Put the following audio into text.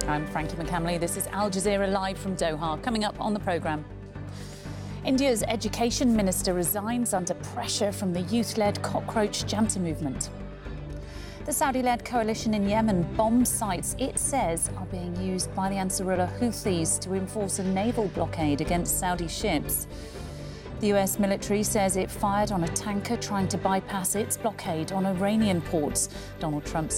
I'm Frankie McCamley. This is Al Jazeera live from Doha. Coming up on the programme. India's education minister resigns under pressure from the youth-led cockroach Janta movement. The Saudi-led coalition in Yemen bombs sites it says are being used by the Ansarullah Houthis to enforce a naval blockade against Saudi ships. The US military says it fired on a tanker trying to bypass its blockade on Iranian ports. Donald Trump